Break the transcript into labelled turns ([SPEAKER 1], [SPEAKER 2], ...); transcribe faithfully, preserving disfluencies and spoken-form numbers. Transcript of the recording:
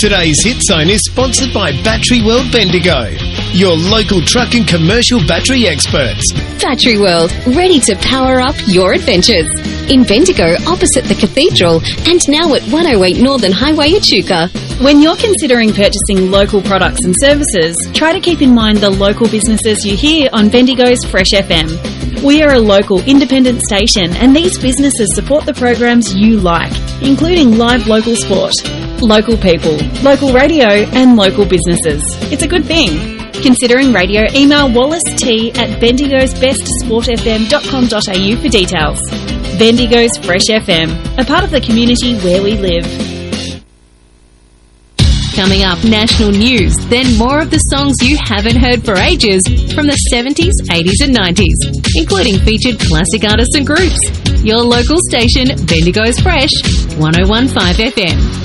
[SPEAKER 1] Today's Hit Zone is sponsored by Battery World Bendigo, your local truck and commercial battery experts.
[SPEAKER 2] Battery World, ready to power up your adventures. In Bendigo, opposite the Cathedral, and now at one oh eight Northern Highway, Echuca.
[SPEAKER 3] When you're considering purchasing local products and services, try to keep in mind the local businesses you hear on Bendigo's Fresh F M. We are a local independent station, and these businesses support the programs you like, including live local sport, local people, local radio, and local businesses. It's a good thing. Considering radio, email wallace t at bendigos best sport f m dot com dot a u for details. Bendigo's Fresh F M, a part of the community where we live.
[SPEAKER 2] Coming up, national news, then more of the songs you haven't heard for ages from the seventies, eighties and nineties, including featured classic artists and groups. Your local station, Bendigo's Fresh, one oh one point five F M.